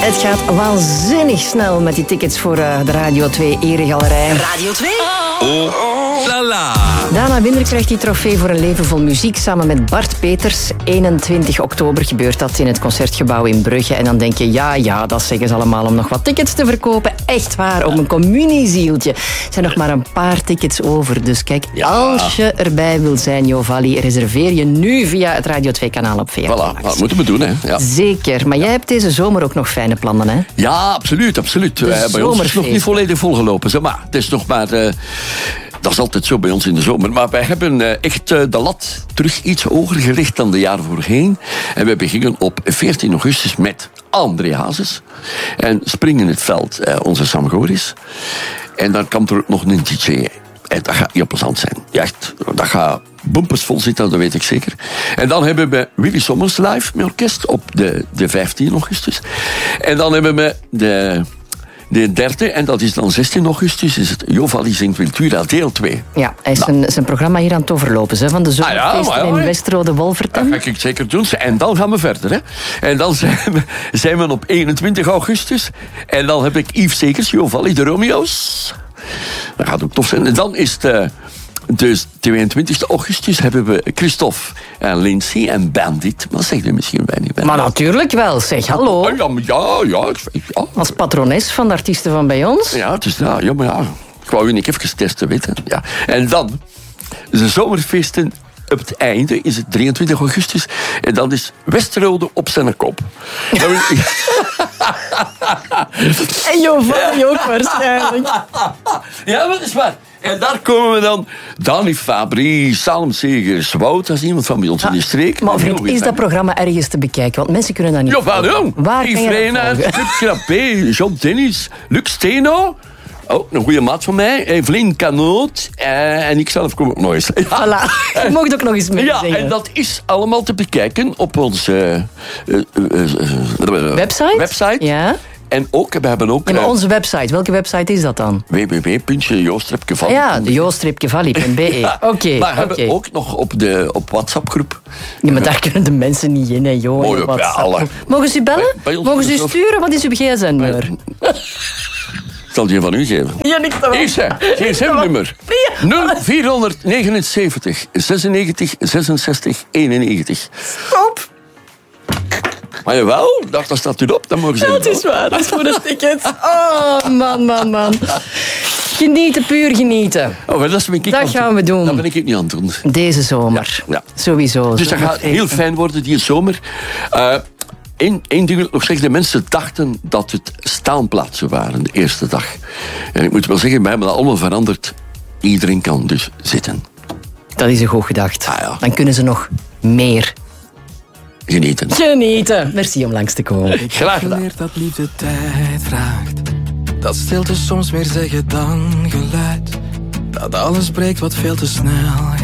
Het gaat waanzinnig snel met die tickets voor de Radio 2 Eregalerij. Radio 2? La la. Dana Winder krijgt die trofee voor een leven vol muziek samen met Bart Peters. 21 oktober gebeurt dat in het Concertgebouw in Brugge. En dan denk je, ja, dat zeggen ze allemaal om nog wat tickets te verkopen. Echt waar, om een communiezieltje. Er zijn nog maar een paar tickets over. Dus kijk, als je erbij wilt zijn, Jovalli, reserveer je nu via het Radio 2-kanaal op VRT. Voilà, dat moeten we doen, hè. Ja. Zeker, maar jij hebt deze zomer ook nog fijne plannen, hè? Ja, absoluut. Bij ons is het nog niet volledig volgelopen. Zeg maar, het is nog maar... dat is altijd zo bij ons in de zomer. Maar wij hebben echt de lat terug iets hoger gelegd dan de jaren voorheen. En we beginnen op 14 augustus met André Hazes. En Spring in het Veld, onze Sam Goris. En dan komt er ook nog een DJ. En dat gaat heel plezant zijn. Ja, echt, dat gaat bumpers zitten, dat weet ik zeker. En dan hebben we Willy Sommers live met orkest op de 15 augustus. En dan hebben we de derde, en dat is dan 16 augustus, is het Jovalli zingt Wiltura, deel 2. Ja, hij is zijn programma hier aan het overlopen, hè, van de zomerfeesten in Westerode Wolvertem. Dat ga ik zeker doen. En dan gaan we verder. Hè. En dan zijn we op 21 augustus. En dan heb ik Yves Segers, Jovalli, de Romeo's. Dat gaat ook tof zijn. En dan is het... Dus 22 augustus hebben we Christophe en Lindsay en Bandit. Maar zeg je misschien bij niet. Maar natuurlijk wel, zeg, hallo. Ja. Als patrones van de artiesten van bij ons. Ja, het is ja, maar ja. Ik wou u niet even testen, weten. Ja. En dan, de zomerfeesten op het einde is het 23 augustus. En dan is Westerode op zijn kop. En Jovalli ook waarschijnlijk. Ja, dat is waar. En daar komen we dan Dani Fabri, Salem Segers, Wout, dat is iemand van bij ons in de streek. Maar vriend, is dat programma ergens te bekijken? Want mensen kunnen dat niet volgen. Waar kan je dat volgen? Philippe Crapé, John Dennis, Luc Steno. Oh, een goede maat van mij, Evelien Canoot. En ik zelf kom ook nog eens. Ja. Voilà, je mag ook nog eens meezingen. Ja, en dat is allemaal te bekijken op onze website. Ja. En ook, we hebben ook... Ja, maar onze website, welke website is dat dan? www.joost-valli. Ja, de joost-valli.be. Ja. Oké. Maar hebben we ook nog op WhatsApp-groep. Ja, maar daar kunnen de mensen niet in, hè, joh. Mooi op alle. Mogen ze u bellen? Mogen ze u sturen? Wat is uw gsm-nummer? Ik zal die van u geven. Ja, niet te Is gsm-nummer 0479 96 66 91. Stop. Maar jawel, dat staat erop, dan mogen ze... Ja, het is waar, dat is voor de tickets. Oh, man. Genieten, puur genieten. Oh, dat gaan we doen. Dat ben ik niet aan het doen. Deze zomer. Ja. Sowieso. Dus dat gaat heel fijn worden, die zomer. Eén ding wil ik nog zeggen. De mensen dachten dat het staanplaatsen waren de eerste dag. En ik moet wel zeggen, wij hebben dat allemaal veranderd. Iedereen kan dus zitten. Dat is een goed gedacht. Ja. Dan kunnen ze nog meer genieten. Merci om langs te komen. Graag gedaan. Dat liefde tijd vraagt. Dat stilte soms meer zeggen dan geluid. Dat alles breekt wat veel te snel.